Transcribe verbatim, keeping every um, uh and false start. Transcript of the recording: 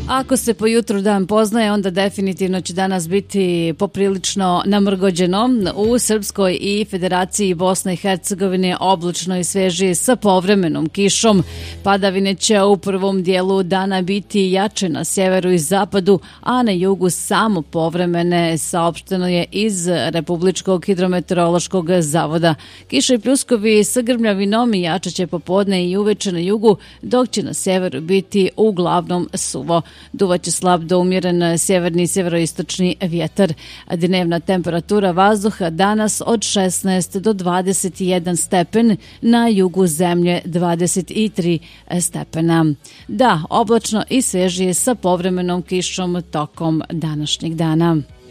Ako se po jutru dan poznaje, onda definitivno će danas biti poprilično namrgođeno. U Srpskoj i Federaciji Bosne i Hercegovine oblačno i svežije sa povremenom kišom. Padavine će u prvom dijelu dana biti jače na sjeveru i zapadu, a na jugu samo povremene, saopšteno je iz Republičkog hidrometeorološkog zavoda. Kiša i pljuskovi sa grmljavinom jače će popodne i uveče na jugu, dok će na sjeveru biti uglavnom suvo. Duvaće slab do umjeren sjeverni i sjeveroistočni vjetar. Dnevna temperatura vazduha danas od šesnaest do dvadeset jedan stepen, na jugu zemlje dvadeset tri stepena. Da, oblačno i svežije sa povremenom kišom tokom današnjeg dana.